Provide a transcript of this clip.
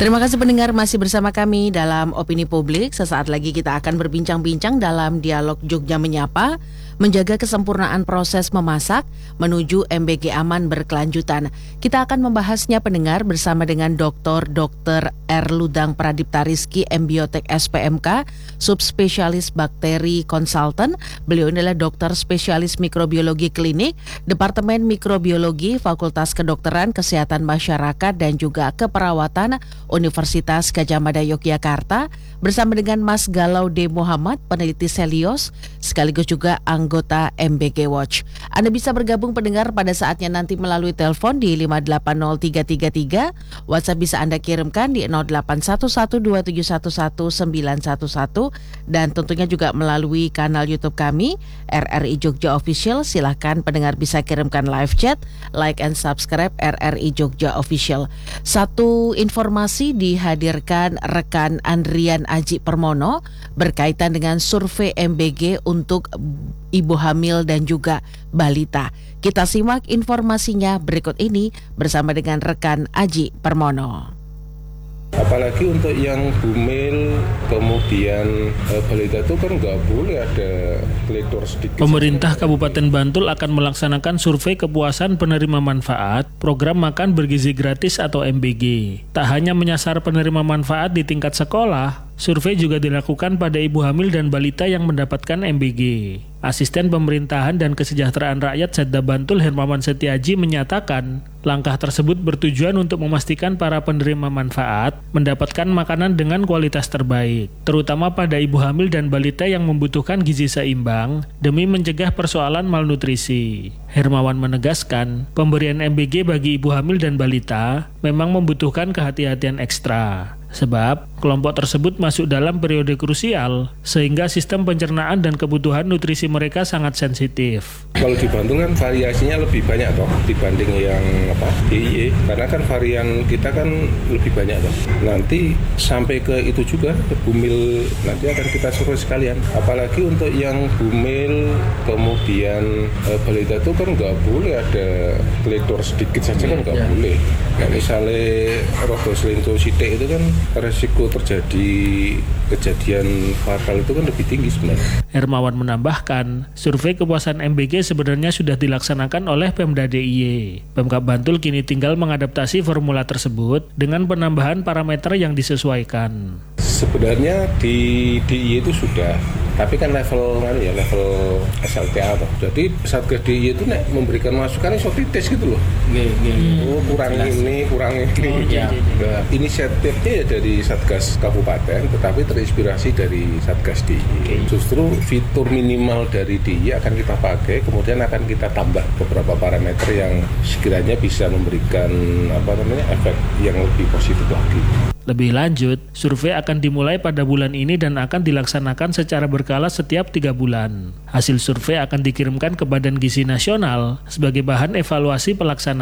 Terima kasih pendengar masih bersama kami dalam Opini Publik. Sesaat lagi kita akan berbincang-bincang dalam dialog Jogja Menyapa, menjaga kesempurnaan proses memasak menuju MBG aman berkelanjutan. Kita akan membahasnya pendengar bersama dengan Dr. R. Ludang Pradipta Rizky, MBiotek SPMK, subspesialis bakteri konsultan. Beliau adalah dokter spesialis mikrobiologi klinik, Departemen Mikrobiologi, Fakultas Kedokteran, Kesehatan Masyarakat dan juga Keperawatan Universitas Gadjah Mada Yogyakarta, bersama dengan Mas Galau D. Muhammad, peneliti Selios, sekaligus juga anggota MBG Watch. Anda bisa bergabung pendengar pada saatnya nanti melalui telepon di 580333, WhatsApp bisa Anda kirimkan di 0811271111, dan tentunya juga melalui kanal YouTube kami, RRI Jogja Official. Silahkan pendengar bisa kirimkan live chat, like and subscribe RRI Jogja Official. Satu informasi dihadirkan rekan Andrian Aji Permono berkaitan dengan survei MBG untuk ibu hamil dan juga balita. Kita simak informasinya berikut ini bersama dengan rekan Aji Permono. Apalagi untuk yang bumil kemudian balita itu kan nggak boleh ada kletor sedikit. Pemerintah Kabupaten Bantul akan melaksanakan survei kepuasan penerima manfaat program makan bergizi gratis atau MBG. Tak hanya menyasar penerima manfaat di tingkat sekolah, survei juga dilakukan pada ibu hamil dan balita yang mendapatkan MBG. Asisten Pemerintahan dan Kesejahteraan Rakyat Setda Bantul Hermawan Setiaji menyatakan, langkah tersebut bertujuan untuk memastikan para penerima manfaat mendapatkan makanan dengan kualitas terbaik, terutama pada ibu hamil dan balita yang membutuhkan gizi seimbang demi mencegah persoalan malnutrisi. Hermawan menegaskan, pemberian MBG bagi ibu hamil dan balita memang membutuhkan kehati-hatian ekstra. Sebab kelompok tersebut masuk dalam periode krusial sehingga sistem pencernaan dan kebutuhan nutrisi mereka sangat sensitif. Kalau di Bantul kan variasinya lebih banyak toh dibanding yang DIY, karena kan varian kita kan lebih banyak toh. Nanti sampai ke itu juga ke bumil nanti akan kita survei sekalian. Apalagi untuk yang bumil kemudian balita itu kan nggak boleh ada kletor sedikit saja kan nggak boleh. Nah, misalnya rodo selingkuh sidik itu kan resiko terjadi kejadian fatal itu kan lebih tinggi sebenarnya. Hermawan menambahkan, survei kepuasan MBG sebenarnya sudah dilaksanakan oleh Pemda DIY. Pemkab Bantul kini tinggal mengadaptasi formula tersebut dengan penambahan parameter yang disesuaikan. Sebenarnya di DIY itu sudah, tapi kan level SLTA toh. Jadi Satgas DIY itu memberikan masukan sotitis gitu loh. Kurang ini. Nah, inisiatifnya ya dari Satgas Kabupaten, tetapi terinspirasi dari Satgas DIY. Justru fitur minimal dari DIY akan kita pakai, kemudian akan kita tambah beberapa parameter yang sekiranya bisa memberikan efek yang lebih positif lagi. Lebih lanjut, survei akan dimulai pada bulan ini dan akan dilaksanakan secara berkala setiap 3 bulan. Hasil survei akan dikirimkan ke Badan Gizi Nasional sebagai bahan evaluasi pelaksanaan.